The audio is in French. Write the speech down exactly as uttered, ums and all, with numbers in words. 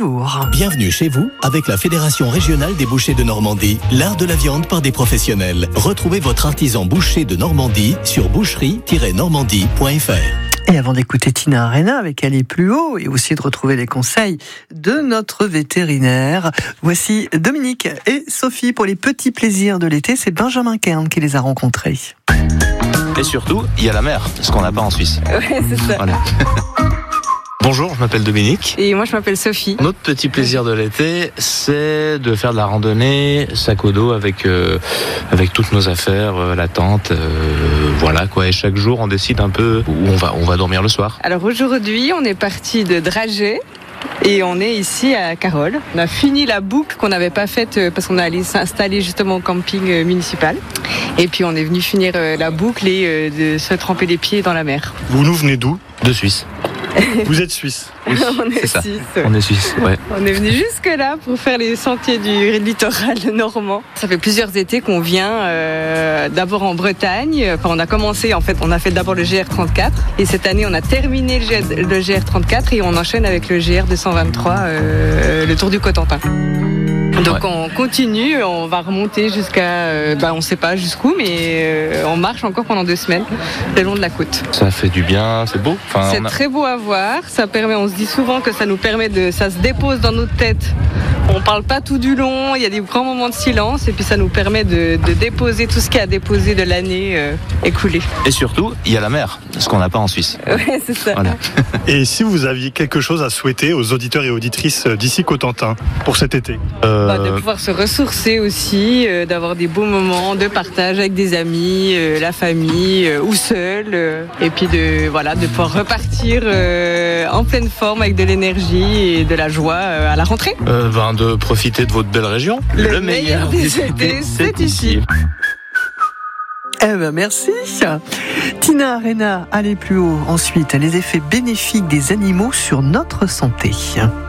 Fribourg. Bienvenue chez vous avec la Fédération régionale des bouchers de Normandie, l'art de la viande par des professionnels. Retrouvez votre artisan boucher de Normandie sur boucherie tiret normandie point f r. Et avant d'écouter Tina Arena avec Aller plus haut et aussi de retrouver les conseils de notre vétérinaire, voici Dominique et Sophie pour les petits plaisirs de l'été. C'est Benjamin Kern qui les a rencontrés. Et surtout, il y a la mer, ce qu'on n'a pas en Suisse. Ouais, c'est ça. Voilà. Bonjour, je m'appelle Dominique. Et moi, je m'appelle Sophie. Notre petit plaisir de l'été, c'est de faire de la randonnée, sac au dos avec, euh, avec toutes nos affaires, euh, la tente, euh, voilà quoi. Et chaque jour, on décide un peu où on va, on va dormir le soir. Alors aujourd'hui, on est parti de Dragé. Et on est ici à Carole. On a fini la boucle qu'on n'avait pas faite parce qu'on allait s'installer justement au camping municipal. Et puis on est venu finir la boucle et de se tremper les pieds dans la mer. Vous nous venez d'où ? De Suisse. Vous êtes suisse ? Oui, on est c'est ça. Suisse. On est suisse, ouais. On est venu jusque là pour faire les sentiers du littoral normand. Ça fait plusieurs étés qu'on vient euh, d'abord en Bretagne. Enfin, on a commencé, en fait, on a fait d'abord le G R trente-quatre. Et cette année, on a terminé le G R trente-quatre et on enchaîne avec le G R deux cent vingt-trois, euh, le Tour du Cotentin. Donc ouais. On continue, on va remonter jusqu'à, euh, bah on sait pas jusqu'où, mais euh, on marche encore pendant deux semaines le long de la côte. Ça fait du bien, c'est beau. Enfin, c'est a... très beau à voir. Ça permet, on se dit souvent que ça nous permet de, ça se dépose dans notre tête. On parle pas tout du long, il y a des grands moments de silence et puis ça nous permet de, de déposer tout ce qu'il y a à déposer de l'année euh, écoulée. Et surtout, il y a la mer, ce qu'on n'a pas en Suisse. Ouais, c'est ça. Voilà. Et si vous aviez quelque chose à souhaiter aux auditeurs et auditrices d'ici Cotentin pour cet été ? euh... bah, De pouvoir se ressourcer aussi, euh, d'avoir des beaux moments de partage avec des amis, euh, la famille euh, ou seul, euh, et puis de, voilà, de pouvoir repartir euh, en pleine forme avec de l'énergie et de la joie euh, à la rentrée. Euh, ben, de profiter de votre belle région. Le, Le meilleur, meilleur des étés, c'est ici. Eh ben merci. Tina Arena, Aller plus haut. Ensuite, les effets bénéfiques des animaux sur notre santé.